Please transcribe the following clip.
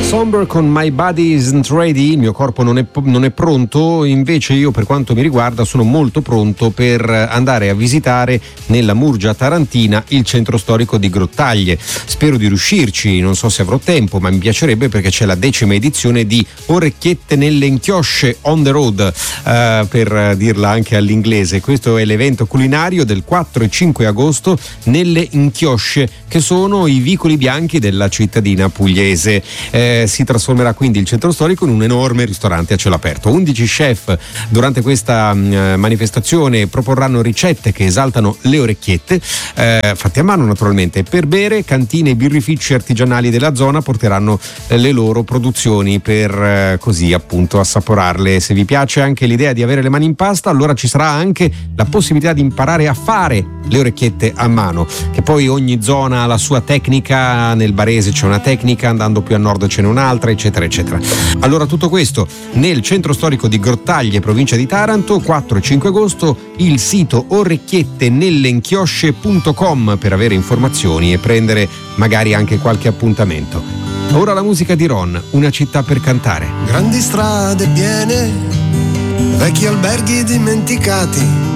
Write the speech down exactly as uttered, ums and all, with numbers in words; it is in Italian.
Somber con My Body Isn't Ready, il mio corpo non è, non è pronto. Invece io, per quanto mi riguarda, sono molto pronto per andare a visitare nella Murgia tarantina il centro storico di Grottaglie. Spero di riuscirci, non so se avrò tempo, ma mi piacerebbe, perché c'è la decima edizione di Orecchiette nelle Inchiosce on the road, eh, per dirla anche all'inglese. Questo è l'evento culinario del quattro e cinque agosto nelle Inchiosce, che sono i vicoli bianchi della cittadina pugliese. Eh, si trasformerà quindi il centro storico in un enorme ristorante a cielo aperto. undici chef durante questa mh, manifestazione proporranno ricette che esaltano le orecchiette, eh, fatte a mano naturalmente. Per bere, cantine e birrifici artigianali della zona porteranno eh, le loro produzioni per eh, così appunto assaporarle. Se vi piace anche l'idea di avere le mani in pasta, allora ci sarà anche la possibilità di imparare a fare le orecchiette a mano, che poi ogni zona ha la sua tecnica. Nel barese c'è una tecnica, andando più a nord ce n'è un'altra, eccetera eccetera. Allora, tutto questo nel centro storico di Grottaglie, provincia di Taranto, quattro e cinque agosto. Il sito orecchiettenelleinchiosce punto com per avere informazioni e prendere magari anche qualche appuntamento. Ora la musica di Ron, Una città per cantare. Grandi strade piene, vecchi alberghi dimenticati,